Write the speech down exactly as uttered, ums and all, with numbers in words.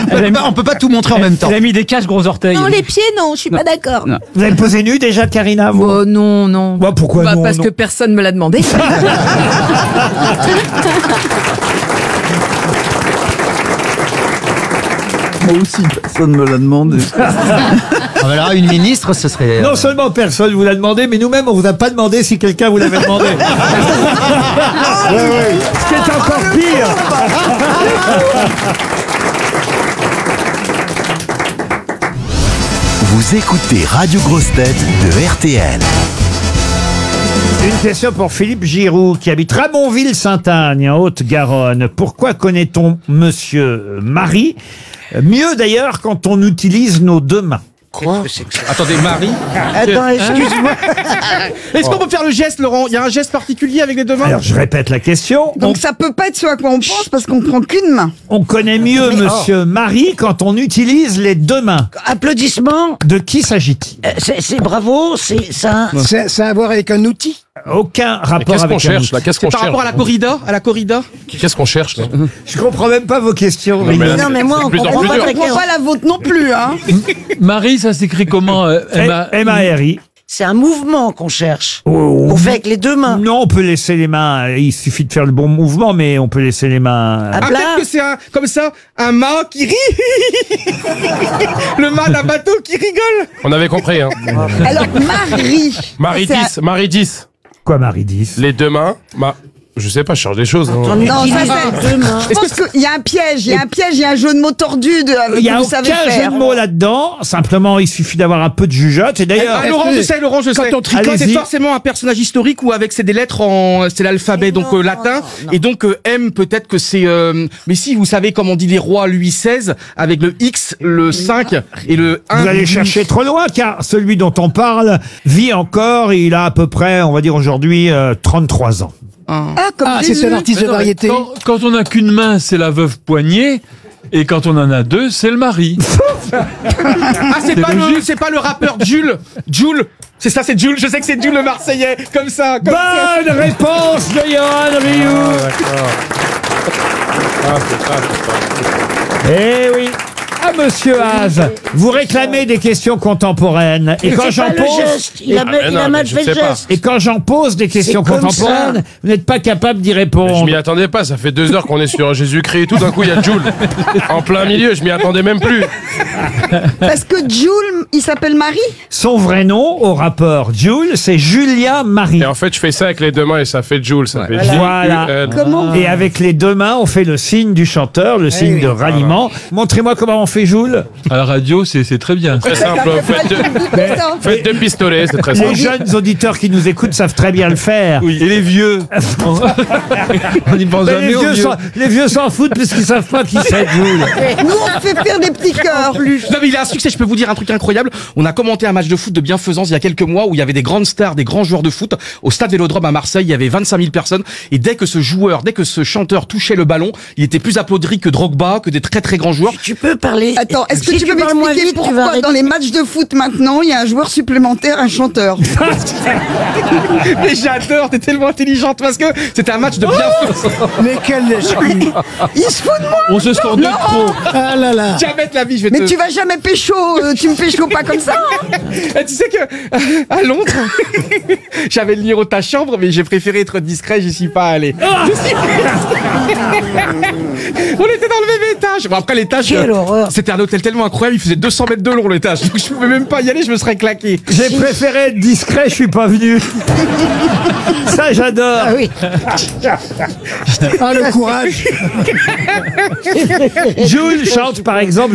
On peut, pas, on peut pas tout montrer en même temps. Elle a mis des caches gros orteils. Non, les pieds, non, je suis pas d'accord. Vous avez posé nu déjà, Karina, vous? Oh non, non. Bah, pourquoi Bah, non, Parce non que personne me l'a demandé. Moi aussi, personne ne me l'a demandé. Ah, bah là, une ministre, ce serait... Non seulement personne vous l'a demandé, mais nous-mêmes, on vous a pas demandé si quelqu'un vous l'avait demandé. Ouais, ouais. Ce qui est encore pire. Vous écoutez Radio Grosse Tête de R T L. Une question pour Philippe Giroux, qui habite Ramonville-Sainte-Agne, en Haute-Garonne. Pourquoi connaît-on Monsieur Marie? Mieux d'ailleurs quand on utilise nos deux mains. Quoi? Attendez, Marie. Attends, excuse-moi. Est-ce qu'on peut faire le geste, Laurent? Il y a un geste particulier avec les deux mains? Alors je répète la question. Donc ça peut pas être ce à quoi on pense parce qu'on prend qu'une main. On connaît mieux Monsieur Marie quand on utilise les deux mains. Applaudissements. De qui s'agit-il? Euh, C'est c'est bravo, c'est ça. C'est ça a à voir avec un outil? Aucun rapport Qu'est-ce avec qu'on un cherche outil. là? Qu'est-ce C'est qu'on par cherche? rapport à la corrida? À la corrida? Qu'est-ce qu'on cherche là? Je comprends même pas vos questions. Non, mais là, Non, mais moi, c'est on de plus en comprend plus pas dur. très On prend clair. pas la vôtre non plus, hein. Marie, ça s'écrit comment euh, M A R I. C'est un mouvement qu'on cherche. Oh, On fait avec les deux mains. Non, on peut laisser les mains. Il suffit de faire le bon mouvement, mais on peut laisser les mains. À Ah, plat. peut-être que c'est un, comme ça, un mât qui rit. Le mât d'un bateau qui rigole. On avait compris, hein. Alors Marie. Marie C'est un- dix, Marie dix. Quoi, Marie dix? Les deux mains, ma... je sais pas, je cherche des choses. hein. On Non, utilise ça, les deux mains. Je pense qu'il y a un piège, il y a un piège, il y a un jeu de mots tordu de, Il y a que vous savez aucun jeu faire. de mots là-dedans. Simplement, il suffit d'avoir un peu de jugeote. Et d'ailleurs, Ah, Laurent, je sais, Laurent, je sais. on tricote- C'est Allez-y. forcément un personnage historique ou avec c'est des lettres en, c'est l'alphabet donc euh, latin et donc euh, M peut-être que c'est. euh, mais si vous savez comme on dit les rois Louis seize avec le X, le cinq et le un. vous allez chercher trop loin, car celui dont on parle vit encore et il a à peu près, on va dire aujourd'hui, euh, trente-trois ans. Ah, comme Ah, Jésus. c'est un artiste de variété. Quand, quand on n'a qu'une main, c'est la veuve poignée. Et quand on en a deux, c'est le mari. Ah, c'est C'est pas le, logique. c'est pas le rappeur Jules. Jules. C'est ça, c'est Jules. Je sais que c'est Jules le Marseillais. Comme ça. Comme ça. Bonne réponse de Johan Rioux. Ah, c'est ça, c'est ça. Eh oui. Ah, monsieur Haas, vous réclamez des questions contemporaines. Et Mais quand c'est j'en pas le pose, geste. Il a, Ah, mal- mais il non, a mal mais je fait le sais pas. geste. et quand j'en pose des questions comme contemporaines, ça. vous n'êtes pas capable d'y Je répondre. m'y attendais pas, ça fait deux heures qu'on est sur Jésus-Christ et tout d'un coup il y a Jules. En plein milieu, je m'y attendais même plus. Parce que Jules, il s'appelle Marie. Son vrai nom au rapport Jules, c'est Julia Marie. Et en fait, je fais ça avec les deux mains et ça fait Jules, ça fait Voilà. J U L. Comment Et avec les deux mains, on fait le signe du chanteur, le signe de ralliement. Montrez-moi comment on fait Jules. À la radio, c'est c'est très bien. Très simple, faites deux, faites deux pistolets, c'est très Les simple. jeunes auditeurs qui nous écoutent savent très bien le faire. Et les vieux. On n'y pense Mais jamais les, aux vieux vieux. s'en- les vieux s'en foutent puisqu'ils savent pas qui c'est Jules. Nous, on fait faire des petits cœurs. Non mais il a un succès, je peux vous dire un truc incroyable. On a commenté un match de foot de bienfaisance il y a quelques mois où il y avait des grandes stars, des grands joueurs de foot. Au stade Vélodrome à Marseille, il y avait vingt-cinq mille personnes. Et dès que ce joueur, dès que ce chanteur touchait le ballon, il était plus applaudi que Drogba, que des très très grands joueurs. Tu peux parler. Attends, est-ce que Si tu peux parles moins m'expliquer vite, tu vas pourquoi arrêter. dans les matchs de foot maintenant, il y a un joueur supplémentaire, un chanteur? Mais j'adore, t'es tellement intelligente parce que c'était un match de bienfaisance. Mais quel lèche-cul. Il se fout de moi. On se sort de trop. Ah là là. Jamais de la vie, je vais Mais te... tu vas jamais pécho, euh, tu me pécho pas comme ça. Et tu sais que euh, à Londres, j'avais le numéro de ta chambre, mais j'ai préféré être discret, j'y suis pas allé. Je suis- On était dans le même étage. Bon après l'étage, Quelle euh, horreur. c'était un hôtel tellement incroyable, il faisait deux cents mètres de long l'étage, donc je pouvais même pas y aller, je me serais claqué. J'ai préféré être discret, je suis pas venu. Ça, j'adore. Ah oui. Ah, le courage. Jules chante par exemple